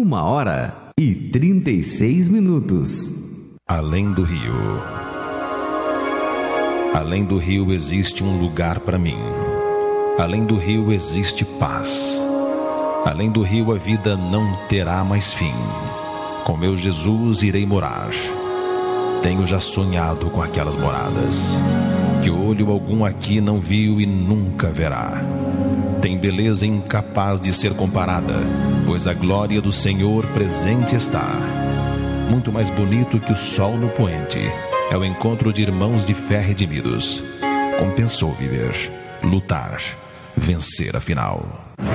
1h36. Além do rio. Além do rio existe um lugar para mim. Além do rio existe paz. Além do rio a vida não terá mais fim. Com meu Jesus irei morar. Tenho já sonhado com aquelas moradas que olho algum aqui não viu e nunca verá. Tem beleza incapaz de ser comparada, pois a glória do Senhor presente está. Muito mais bonito que o sol no poente é o encontro de irmãos de fé redimidos. Compensou viver, lutar, vencer afinal.